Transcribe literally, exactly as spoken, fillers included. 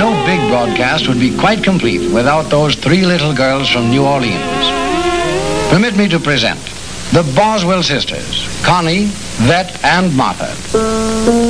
no big broadcast would be quite complete without those three little girls from New Orleans. Permit me to present the Boswell sisters, Connie, Vet, and Martha.